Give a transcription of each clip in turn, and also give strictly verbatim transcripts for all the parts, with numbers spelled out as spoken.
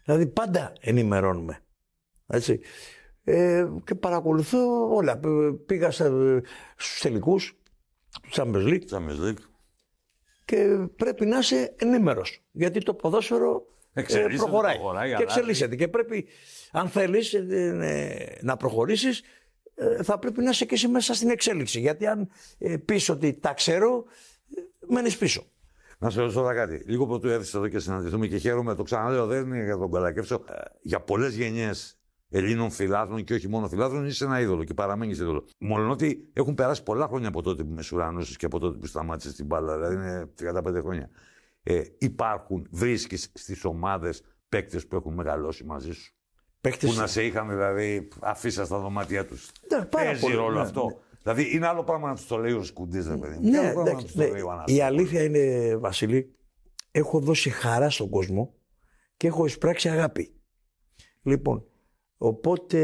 Δηλαδή πάντα ενημερώνουμε. Έτσι. Ε, και παρακολουθώ όλα. Πήγα στους τελικούς του Champions League. Champions League. Και πρέπει να είσαι ενήμερος. Γιατί το ποδόσφαιρο ε, προχωράει. προχωράει και εξελίσσεται. Και πρέπει, αν θέλεις ε, να προχωρήσεις, ε, θα πρέπει να είσαι και εσύ μέσα στην εξέλιξη. Γιατί αν ε, πεις ότι τα ξέρω, ε, μένεις πίσω. Να σε ρωτήσω τώρα κάτι. Λίγο πρωτού έρθεις εδώ και συναντηθούμε και χαίρομαι. Το ξαναλέω, δεν είναι για τον Καλακεύσο. Ε, για πολλές γενιές Ελλήνων φιλάθλων και όχι μόνο φιλάθλων, είσαι ένα είδωλο και παραμένεις είδωλο. Μόνο ότι έχουν περάσει πολλά χρόνια από τότε που μεσουρανούσες και από τότε που σταμάτησες την μπάλα, δηλαδή είναι τριάντα πέντε χρόνια. Ε, υπάρχουν, βρίσκεις στις ομάδες παίκτες που έχουν μεγαλώσει μαζί σου. Παίκτες που να σε είχαν δηλαδή αφήσει στα δωμάτια τους. Ναι, παίζει ρόλο ναι, αυτό. Ναι. Δηλαδή είναι άλλο πράγμα να τους το λέει ο Σκουντής, ρε παιδί. Ναι, εντάξει, ναι. Η αλήθεια είναι, Βασίλη, έχω δώσει χαρά στον κόσμο και έχω εισπράξει αγάπη. Λοιπόν, οπότε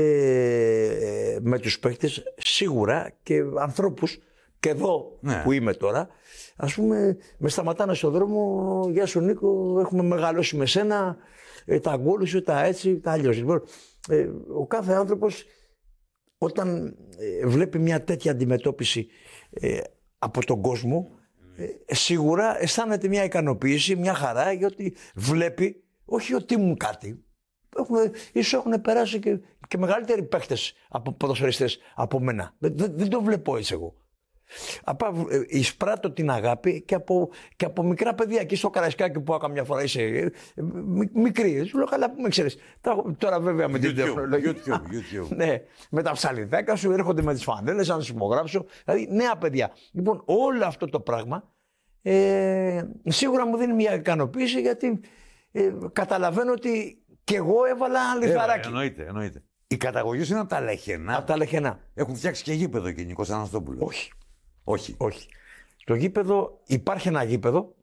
με τους παίκτες σίγουρα και ανθρώπους και εδώ ναι. που είμαι τώρα, ας πούμε, με σταματάνε στον δρόμο, γεια σου Νίκο, έχουμε μεγαλώσει με σένα, ε, τα γκόλ σου, τα έτσι, τα αλλιώς. Λοιπόν, ε, ο κάθε άνθρωπος όταν ε, βλέπει μια τέτοια αντιμετώπιση ε, από τον κόσμο, ε, σίγουρα αισθάνεται μια ικανοποίηση, μια χαρά, γιατί βλέπει, όχι ότι ήμουν κάτι, έχουν, ίσως έχουν περάσει και, και μεγαλύτεροι παίχτες από ποδοσφαιριστές από μένα. Δεν, δεν, δεν το βλέπω έτσι εγώ. Απά, εισπράττω την αγάπη και από, και από μικρά παιδιά. Εκεί στο Καραϊσκάκι που έκανα μια φορά είσαι μικρή. Σου λέω καλά που με ξέρεις. Τώρα βέβαια με την τεχνολογία. YouTube, YouTube. Ναι, με τα ψαλιδάκια σου έρχονται με τις φανέλες, να τους υπογράψω. Δηλαδή νέα παιδιά. Λοιπόν, όλο αυτό το πράγμα ε, σίγουρα μου δίνει μια ικανοποίηση γιατί ε, καταλαβαίνω ότι και εγώ έβαλα λιθαράκι. Εννοείται, εννοείται. Η καταγωγή σου είναι από τα Λεχενά. Από τα Λεχενά. Έχουν φτιάξει και γήπεδο εκεί, Νίκος Αναστόπουλος. Όχι. Όχι. Όχι. Το γήπεδο, υπάρχει ένα γήπεδο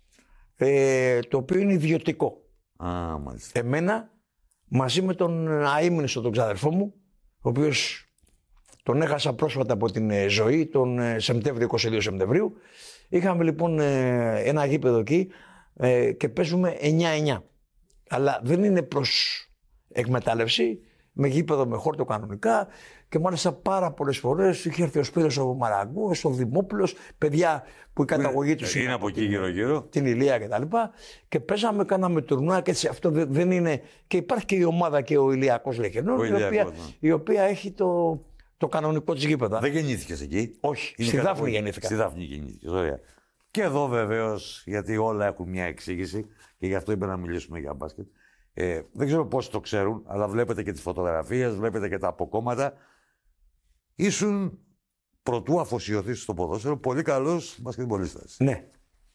ε, το οποίο είναι ιδιωτικό. Α, μάλιστα. Εμένα, μαζί με τον αείμνηστο τον ξαδερφό μου, ο οποίος τον έχασα πρόσφατα από την ε, ζωή, τον ε, Σεπτέμβριο, είκοσι δύο Σεπτεμβρίου, είχαμε λοιπόν ε, ένα γήπεδο εκεί ε, και παίζουμε εννιά εννιά. Αλλά δεν είναι προς εκμετάλλευση, με γήπεδο με χόρτο κανονικά και μάλιστα πάρα πολλές φορές είχε έρθει ο Σπύρος ο Μαραγκός, ο Δημόπουλος, παιδιά που η καταγωγή τους είναι, είναι από εκεί γύρω-γύρω. Την Ηλία και τα λοιπά. Και παίζαμε, κάναμε τουρνουά και έτσι. Αυτό δεν είναι. Και υπάρχει και η ομάδα και ο Ηλιακός Λεχενών, η, οποία, η οποία έχει το, το κανονικό της γήπεδο. Δεν γεννήθηκες εκεί. Όχι, είναι στη Δάφνη γεννήθηκα. Στη Δάφνη γεννήθηκες, ωραία. Και εδώ βεβαίως, γιατί όλα έχουν μια εξήγηση και γι' αυτό είπα να μιλήσουμε για μπάσκετ. Ε, δεν ξέρω πόσοι το ξέρουν, αλλά βλέπετε και τις φωτογραφίες, βλέπετε και τα αποκόμματα. Ήσουν, προτού αφοσιωθείς στο ποδόσφαιρο, πολύ καλός μπασκετμπολίστας. Ναι.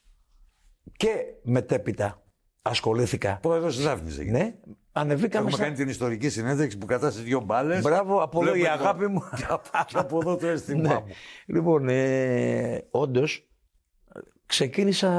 Και μετέπειτα ασχολήθηκα. Πρόεδρος της Δάφνης εκεί. Ναι. Ανεβήκαμε. Έχουμε στα... κάνει την ιστορική συνέντευξη που κατάστασε δύο μπάλες. Μπράβο, από εδώ η αγάπη μου. Και από εδώ το αίσθημά ναι. μου. Λοιπόν, ε, όντως, ξεκίνησα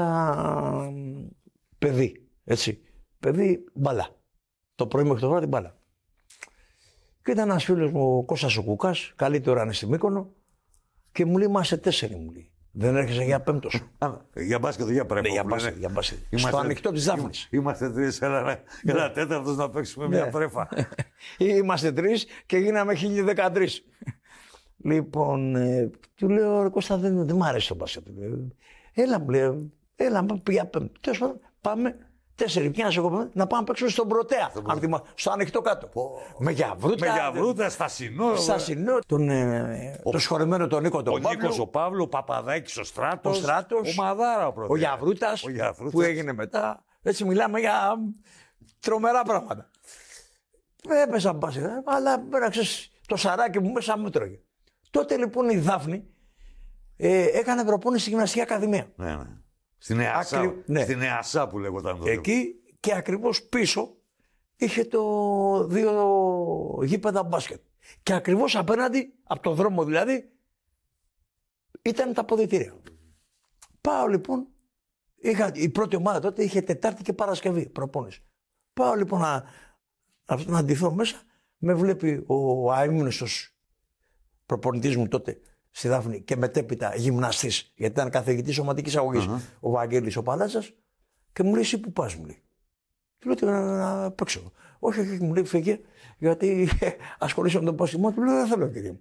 παιδί, έτσι. Παιδί μπάλα. Το πρωί μέχρι το βράδυ μπάλα. Και ήταν ένας φίλος μου, ο Κώστας ο Κουκάς, καλή ώρα είναι στη Μύκονο, και μου λέει: Μα σε τέσσερι, μου λέει. Δεν έρχεσαι για πέμπτος. Για μπάσκετ, για πρέπει. Ναι, για μπάσκετ, για μπάσκετ. Στο ανοιχτό της Δάφνης. Είμαστε τρεις, ένα, ένα τέταρτος να παίξουμε ναι. μια πρέφα. Είμαστε τρεις και γίναμε χίλιοι δεκατρείς. Λοιπόν, ε, του λέω: Ρε Κώστα, δεν, δεν μ' αρέσει το μπάσκετ. Έλα, μου λέει, έλα, πήγα πέμπτη. Τέλος πάντων, πάμε. Τέσσερι πιάνες εγώ να πάμε να παίξουμε στον Πρωτέα. Στο, στο ανοιχτό κάτω. Oh. Με γιαβρούτα. Με γιαβρούτα, στασινό. Στασινό. Τον, ε, ο, το σχολεμένο τον Νίκο τον ο Παύλο. Ο Νίκος ο Παύλο, ο Παπαδάκης ο Στράτος. Ο Στράτος. Ο Μαδάρα ο Πρωτέας. Ο Γιαβρούτας. Ο Γιαβρούτας. Που έγινε μετά. Έτσι μιλάμε για τρομερά πράγματα. Έπαιζα μπάσκετ, αλλά ξέρεις, το σαράκι μου μέσα μου τρώγε. Τότε λοιπόν η Δάφνη ε, έκανε προπόνηση στη Γυμναστική Ακαδημία. Ναι, ναι. Στην ΕΑΣΑ, Ακρι... ναι. Στην ΕΑΣΑ που λέγονταν τότε. Εκεί και ακριβώς πίσω είχε το δύο γήπεδα μπάσκετ. Και ακριβώς απέναντι, από το δρόμο δηλαδή, ήταν τα αποδυτήρια. Πάω λοιπόν, είχα, η πρώτη ομάδα τότε είχε Τετάρτη και Παρασκευή προπόνηση. Πάω λοιπόν να, να αντιθώ μέσα, με βλέπει ο αείμνηστος προπονητής μου τότε στη Δάφνη και μετέπειτα γυμναστής, γιατί ήταν καθηγητής σωματικής αγωγής, uh-huh. ο Βαγγέλης ο Παλάτσας, και μου λέει: Εσύ που πας, μου λέει. Του λέω να, να παίξω. Όχι, όχι, μου λέει φύγε, γιατί ασχολείσαι με τον πόσιμο. Του λέω δεν θέλω, κύριε μου.